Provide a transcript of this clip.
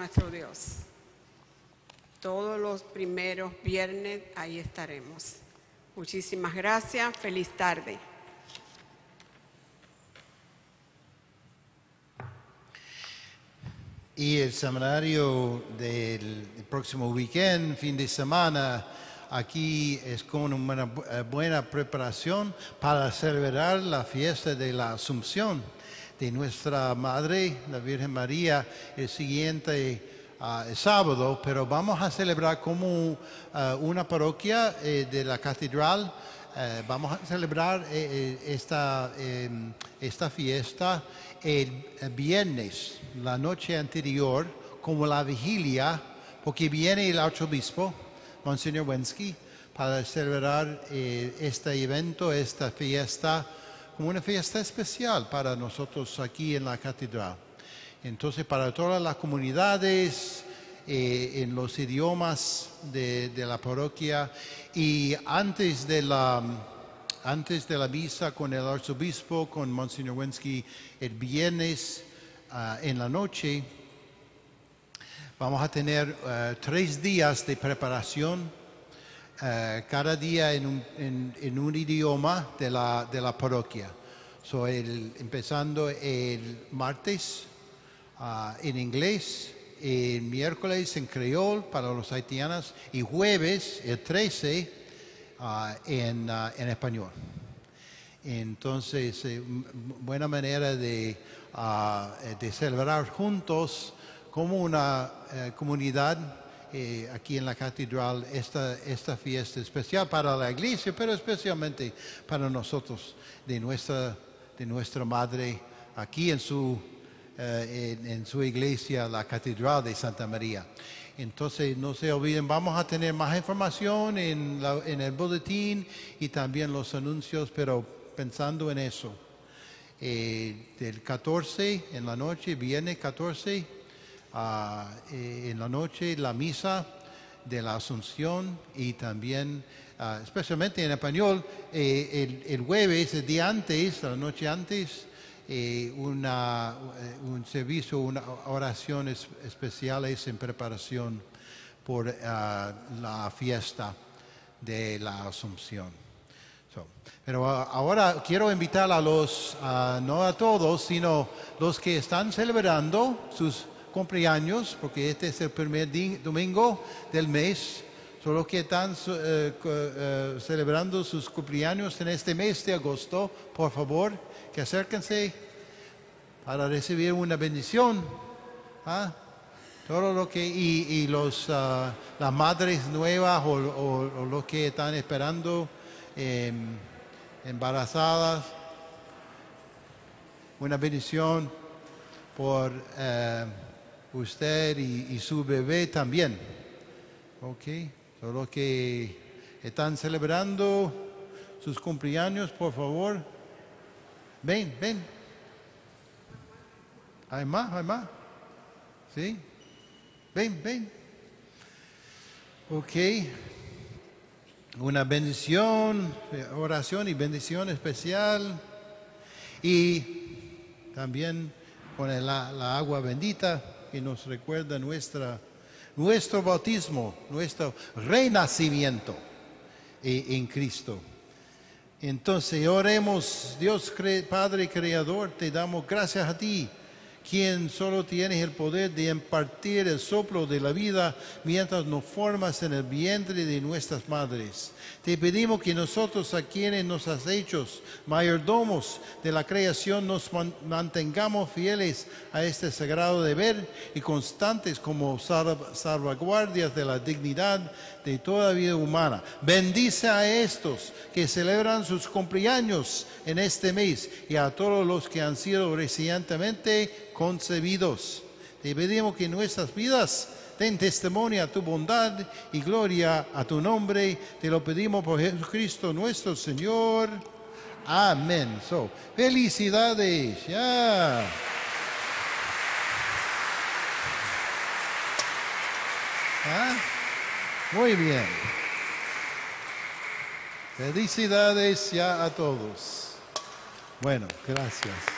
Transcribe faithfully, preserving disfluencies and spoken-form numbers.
nuestro Dios. Todos los primeros viernes ahí estaremos. Muchísimas gracias. Feliz tarde. Y el seminario del próximo weekend, fin de semana, aquí es con una buena preparación para celebrar la fiesta de la Asunción de nuestra Madre, la Virgen María, el siguiente uh, sábado, pero vamos a celebrar como uh, una parroquia eh, de la catedral. Uh, vamos a celebrar eh, esta, eh, esta fiesta el viernes, la noche anterior, como la vigilia, porque viene el arzobispo, Monseñor Wensky, para celebrar eh, este evento, esta fiesta, como una fiesta especial para nosotros aquí en la catedral. Entonces, para todas las comunidades, eh, en los idiomas de, de la parroquia, y antes de la... Antes de la misa con el arzobispo, con Monseñor Wensky, el viernes uh, en la noche, vamos a tener uh, tres días de preparación, uh, cada día en un, en, en un idioma de la, de la parroquia. So, el, empezando el martes uh, en inglés, el miércoles en creol para los haitianos y jueves, el trece, Uh, en, uh, en español. Entonces, eh, buena manera de, uh, de celebrar juntos como una uh, comunidad eh, aquí en la catedral esta, esta fiesta especial para la iglesia, pero especialmente para nosotros, de nuestra, de nuestra Madre, aquí en su, uh, en, en su iglesia, la Catedral de Santa María. Entonces, no se olviden, vamos a tener más información en, la, en el boletín y también los anuncios, pero pensando en eso. Eh, del catorce en la noche, viernes catorce, uh, eh, en la noche la misa de la Asunción y también, uh, especialmente en español, eh, el, el jueves, el día antes, la noche antes, Eh, una, un servicio, una oraciones especiales en preparación por uh, la fiesta de la Asunción. So, pero uh, ahora quiero invitar a los, uh, no a todos, sino los que están celebrando sus cumpleaños, porque este es el primer domingo del mes. Solo que están uh, uh, celebrando sus cumpleaños en este mes de agosto, por favor, que acérquense para recibir una bendición. ¿Ah? Todo lo que, y, y los, uh, las madres nuevas o, o, o los que están esperando eh, embarazadas, una bendición por uh, usted y, y su bebé también. Ok. Solo que están celebrando sus cumpleaños, por favor. Ven, ven. ¿Hay más? ¿Hay más? ¿Sí? Ven, ven. Ok. Una bendición, oración y bendición especial. Y también con la, la agua bendita que nos recuerda nuestra nuestro bautismo, nuestro renacimiento en Cristo. Entonces, oremos. Dios Padre Creador, te damos gracias a ti, quien solo tienes el poder de impartir el soplo de la vida mientras nos formas en el vientre de nuestras madres. Te pedimos que nosotros, a quienes nos has hecho mayordomos de la creación, nos mantengamos fieles a este sagrado deber y constantes como salvaguardias de la dignidad de toda vida humana. Bendice a estos que celebran sus cumpleaños en este mes y a todos los que han sido recientemente concebidos. Te pedimos que nuestras vidas den testimonio a tu bondad y gloria a tu nombre. Te lo pedimos por Jesucristo nuestro Señor. Amén. So, felicidades. Ya. ¿Ah? Muy bien. Felicidades ya a todos. Bueno, gracias.